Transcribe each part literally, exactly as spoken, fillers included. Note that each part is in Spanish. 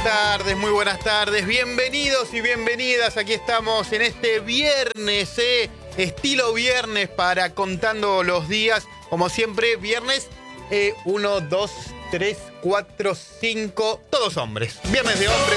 tardes, muy buenas tardes. Bienvenidos y bienvenidas. Aquí estamos en este viernes, eh, estilo viernes para Contando los Días. Como siempre, viernes eh, uno, dos, tres, cuatro, cinco. Todos hombres. Viernes de hombres.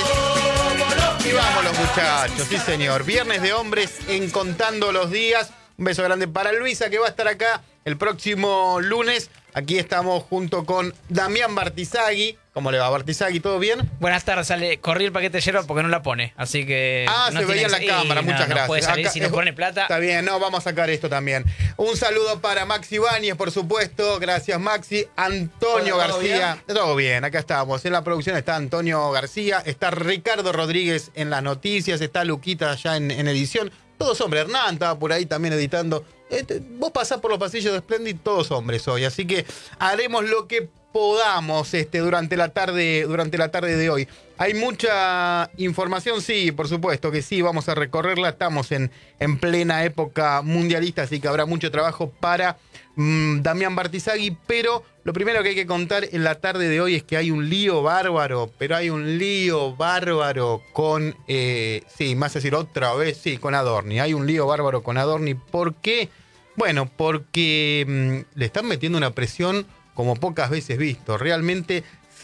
Y vamos los muchachos, sí señor. Viernes de hombres en Contando los Días. Un beso grande para Luisa, que va a estar acá el próximo lunes. Aquí estamos junto con Damián Bartizagui. ¿Cómo le va, Bartizagui? ¿Todo bien? Buenas tardes, sale. Corrí el paquete de yerba porque no la pone, así que... Ah, no se veía en la cámara, muchas no, gracias. No puede salir Acá, si no pone plata. Está bien, no, vamos a sacar esto también. Un saludo para Maxi Báñez, por supuesto. Gracias, Maxi. Antonio Hola, ¿todo García. bien? Todo bien, acá estamos. En la producción está Antonio García, está Ricardo Rodríguez en las noticias, está Luquita allá en, en edición. Todos hombres. Hernán estaba por ahí también editando. Este, vos pasás por los pasillos de Splendid, todos hombres hoy. Así que haremos lo que podamos este, durante la tarde, durante la tarde de hoy. Hay mucha información, sí, por supuesto que sí, vamos a recorrerla. Estamos en, en plena época mundialista, así que habrá mucho trabajo para mmm, Damián Bartizagui, pero lo primero que hay que contar en la tarde de hoy es que hay un lío bárbaro, pero hay un lío bárbaro con, eh, sí, más decir otra vez, sí, con Adorni. Hay un lío bárbaro con Adorni. ¿Por qué? Bueno, porque mmm, le están metiendo una presión como pocas veces visto. Realmente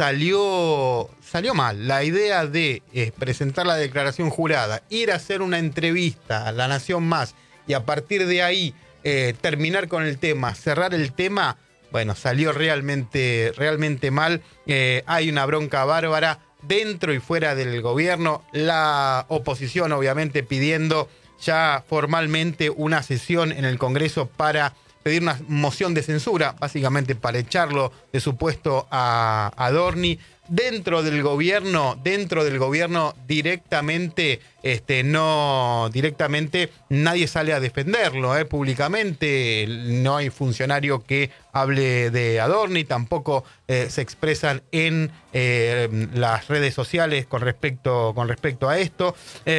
salió, salió mal. La idea de eh, presentar la declaración jurada, ir a hacer una entrevista a La Nación Más y a partir de ahí eh, terminar con el tema, cerrar el tema, bueno, salió realmente, realmente mal. Eh, hay una bronca bárbara dentro y fuera del gobierno. La oposición, obviamente, pidiendo ya formalmente una sesión en el Congreso para pedir una moción de censura, básicamente para echarlo de su puesto a Adorni. Dentro del gobierno, dentro del gobierno directamente, este, no, directamente nadie sale a defenderlo, eh, públicamente. No hay funcionario que hable de Adorni, tampoco eh, se expresan en eh, las redes sociales con respecto, con respecto a esto.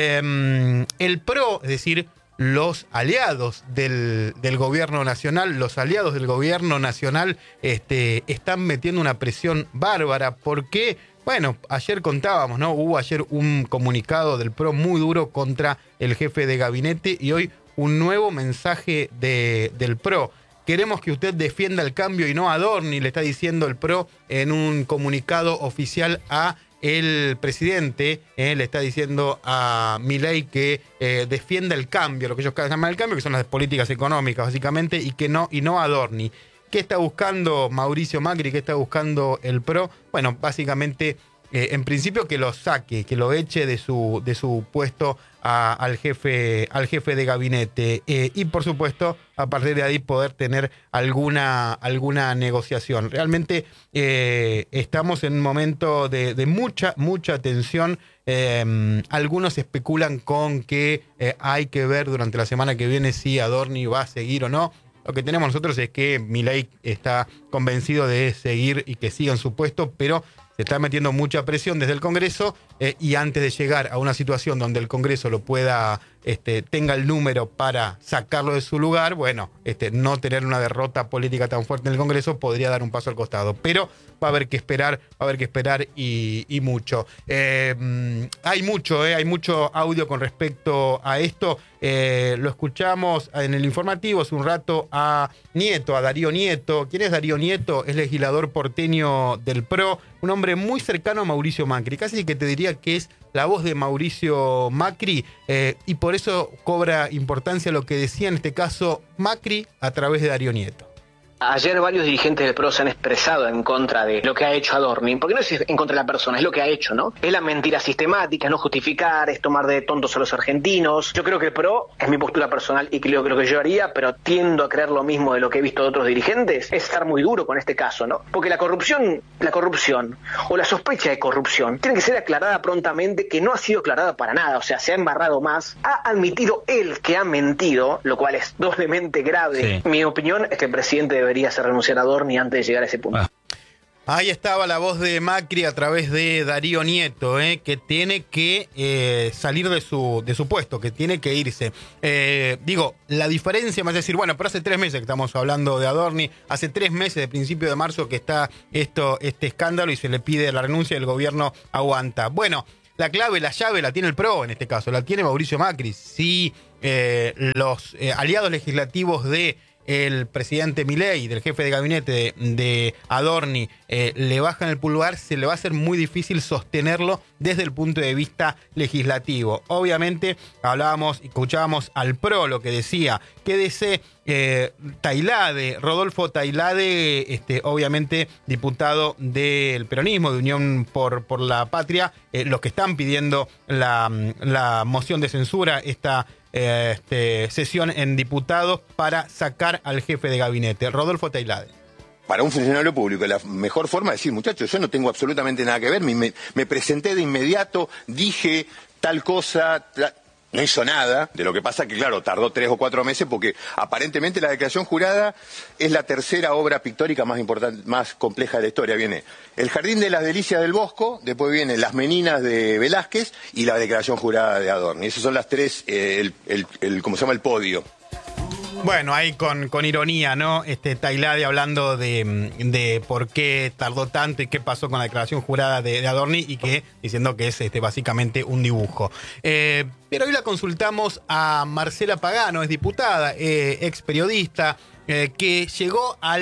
Eh, el PRO, es decir, los aliados del, del gobierno nacional, los aliados del gobierno nacional este, están metiendo una presión bárbara. ¿Por qué? Bueno, ayer contábamos, ¿no? Hubo ayer un comunicado del PRO muy duro contra el jefe de gabinete y hoy un nuevo mensaje de, del PRO. Queremos que usted defienda el cambio y no a Adorni, le está diciendo el PRO en un comunicado oficial a el presidente. Eh, le está diciendo a Milei que eh, defienda el cambio, lo que ellos llaman el cambio, que son las políticas económicas, básicamente, y que no, y no a Adorni. ¿Qué está buscando Mauricio Macri? ¿Qué está buscando el PRO? Bueno, básicamente, eh, en principio que lo saque, que lo eche de su, de su puesto a, al, jefe, al jefe de gabinete. Eh, y por supuesto, a partir de ahí poder tener alguna, alguna negociación. Realmente eh, estamos en un momento de, de mucha, mucha tensión. Eh, algunos especulan con que eh, hay que ver durante la semana que viene si Adorni va a seguir o no. Lo que tenemos nosotros es que Milei está convencido de seguir y que siga en su puesto, pero se está metiendo mucha presión desde el Congreso eh, y antes de llegar a una situación donde el Congreso lo pueda, este, tenga el número para sacarlo de su lugar, bueno, este, no tener una derrota política tan fuerte en el Congreso podría dar un paso al costado. Pero va a haber que esperar, va a haber que esperar y, y mucho. Eh, hay mucho, eh, hay mucho audio con respecto a esto. Eh, lo escuchamos en el informativo hace un rato a Nieto, a Darío Nieto. ¿Quién es Darío Nieto? Es legislador porteño del PRO, un hombre muy cercano a Mauricio Macri, casi que te diría que es la voz de Mauricio Macri, eh, y por eso cobra importancia lo que decía en este caso Macri a través de Darío Nieto. Ayer varios dirigentes del PRO se han expresado en contra de lo que ha hecho Adorni, porque no es en contra de la persona, es lo que ha hecho, ¿no? Es la mentira sistemática, es no justificar, es tomar de tontos a los argentinos. Yo creo que el PRO, es mi postura personal y creo que lo que yo haría, pero tiendo a creer lo mismo de lo que he visto de otros dirigentes, es estar muy duro con este caso, ¿no? Porque la corrupción, la corrupción o la sospecha de corrupción tiene que ser aclarada prontamente, que no ha sido aclarada para nada, o sea, se ha embarrado más, ha admitido él que ha mentido, lo cual es doblemente grave. Sí. Mi opinión es que el presidente debería hacer renunciar a Adorni antes de llegar a ese punto. Ah. Ahí estaba la voz de Macri a través de Darío Nieto, eh, que tiene que eh, salir de su, de su puesto, que tiene que irse. Eh, digo, la diferencia me hace decir, bueno, pero hace tres meses que estamos hablando de Adorni, hace tres meses, de principio de marzo, que está esto, este escándalo y se le pide la renuncia y el gobierno aguanta. Bueno, la clave, la llave la tiene el P R O en este caso, la tiene Mauricio Macri. Si eh, los eh, aliados legislativos de el presidente Milei y del jefe de gabinete de, de Adorni eh, le bajan el pulgar, se le va a hacer muy difícil sostenerlo desde el punto de vista legislativo. Obviamente hablábamos y escuchábamos al P R O lo que decía, que dice eh, Tailade, Rodolfo Tailade, este, obviamente diputado del peronismo, de Unión por, por la Patria, eh, los que están pidiendo la, la moción de censura, esta Este, sesión en diputados para sacar al jefe de gabinete, Rodolfo Tailade. Para un funcionario público, la mejor forma de decir, muchachos, yo no tengo absolutamente nada que ver, me, me presenté de inmediato, dije tal cosa, tra- no hizo nada. De lo que pasa que, claro, tardó tres o cuatro meses porque aparentemente la declaración jurada es la tercera obra pictórica más importante, más compleja de la historia. Viene El Jardín de las Delicias del Bosco, después viene Las Meninas de Velázquez y la declaración jurada de Adorni. Esas son las tres, eh, el, el, el, ¿cómo se llama? El podio. Bueno, ahí con, con ironía, ¿no? Este Tailade hablando de, de por qué tardó tanto y qué pasó con la declaración jurada de, de Adorni y que diciendo que es este, básicamente un dibujo. Eh, pero hoy la consultamos a Marcela Pagano, es diputada, eh, ex periodista, eh, que llegó a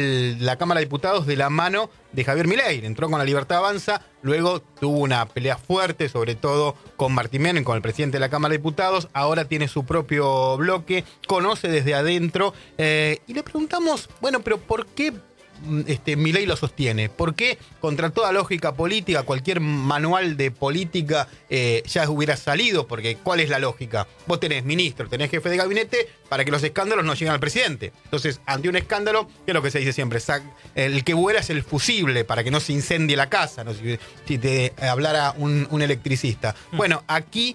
la Cámara de Diputados de la mano de Javier Milei. Entró con La Libertad Avanza, luego tuvo una pelea fuerte, sobre todo con Martín Menem, con el presidente de la Cámara de Diputados. Ahora tiene su propio bloque, conoce desde adentro. Eh, y le preguntamos, bueno, pero ¿por qué este, Milei lo sostiene? ¿Por qué, contra toda lógica política, cualquier manual de política eh, ya hubiera salido? Porque ¿cuál es la lógica? Vos tenés ministro, tenés jefe de gabinete para que los escándalos no lleguen al presidente. Entonces, ante un escándalo, ¿qué es lo que se dice siempre? El que vuela es el fusible para que no se incendie la casa, ¿no? Si, si te hablara un, un electricista. Bueno, aquí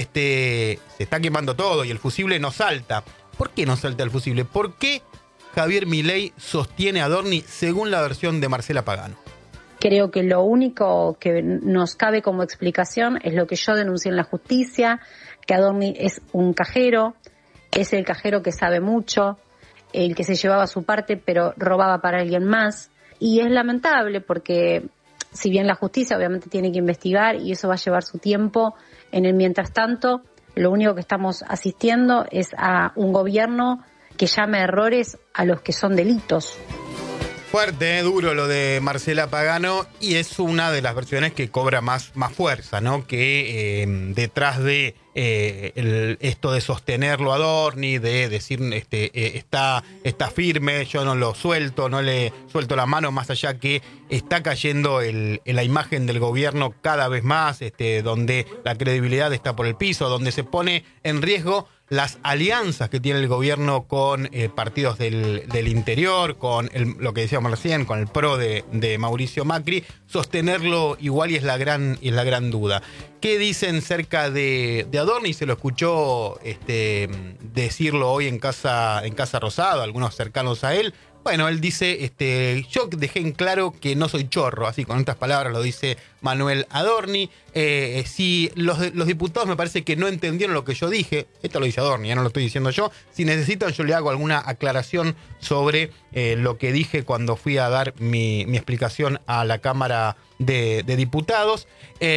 este, se está quemando todo y el fusible no salta. ¿Por qué no salta el fusible? ¿Por qué Javier Milei sostiene a Adorni según la versión de Marcela Pagano? Creo que lo único que nos cabe como explicación es lo que yo denuncié en la justicia, que Adorni es un cajero, es el cajero que sabe mucho, el que se llevaba su parte pero robaba para alguien más. Y es lamentable porque si bien la justicia obviamente tiene que investigar y eso va a llevar su tiempo, en el mientras tanto lo único que estamos asistiendo es a un gobierno que llame errores a los que son delitos. Fuerte, eh, duro lo de Marcela Pagano, y es una de las versiones que cobra más, más fuerza, ¿no? Que eh, detrás de eh, el, esto de sostenerlo a Adorni, de decir este eh, está, está firme, yo no lo suelto, no le suelto la mano, más allá que está cayendo el, la imagen del gobierno cada vez más, este, donde la credibilidad está por el piso, donde se pone en riesgo las alianzas que tiene el gobierno con eh, partidos del, del interior, con el, lo que decíamos recién, con el P R O de, de Mauricio Macri. Sostenerlo igual y es la gran, y es la gran duda. ¿Qué dicen cerca de, de Adorni? Se lo escuchó este, decirlo hoy en Casa, en Casa Rosada, algunos cercanos a él. Bueno, él dice, este, yo dejé en claro que no soy chorro, así con estas palabras lo dice Manuel Adorni. Eh, si los, los diputados me parece que no entendieron lo que yo dije, esto lo dice Adorni, ya no lo estoy diciendo yo, si necesitan yo le hago alguna aclaración sobre eh, lo que dije cuando fui a dar mi, mi explicación a la Cámara de, de Diputados.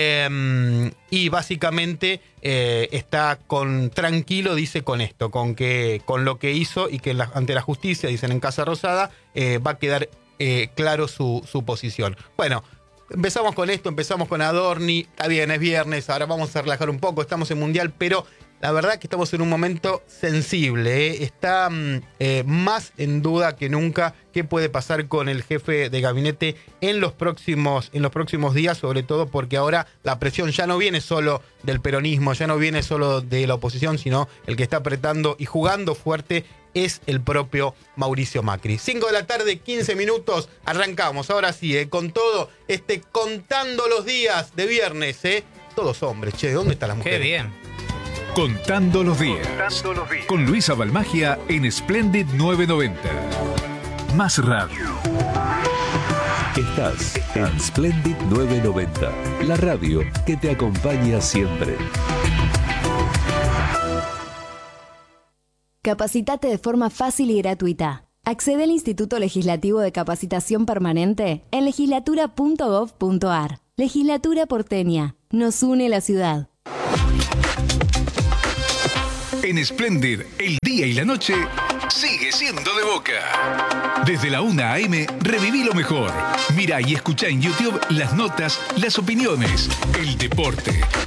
Eh, y básicamente eh, está con tranquilo, dice, con esto, con que con lo que hizo y que la, ante la justicia, dicen en Casa Rosada, eh, va a quedar eh, claro su, su posición. Bueno, empezamos con esto, empezamos con Adorni, está bien, es viernes, ahora vamos a relajar un poco, estamos en Mundial, pero la verdad que estamos en un momento sensible, ¿eh? Está eh, más en duda que nunca qué puede pasar con el jefe de gabinete en los próximos, en los próximos días, sobre todo porque ahora la presión ya no viene solo del peronismo, ya no viene solo de la oposición, sino el que está apretando y jugando fuerte es el propio Mauricio Macri. cinco de la tarde, quince minutos, arrancamos, ahora sí, ¿eh? Con todo, este, contando los días de viernes, ¿eh? Todos hombres, che, ¿dónde están las mujeres? Qué bien. Contando los días. Contando los días. Con Luisa Balmagia en Splendid novecientos noventa. Más radio. Estás en Splendid novecientos noventa, la radio que te acompaña siempre. Capacitate de forma fácil y gratuita. Accede al Instituto Legislativo de Capacitación Permanente en legislatura punto gov punto ar. Legislatura porteña. Nos une la ciudad. En Splendid, el día y la noche sigue siendo de Boca. Desde la una a eme, reviví lo mejor. Mira y escucha en YouTube las notas, las opiniones, el deporte,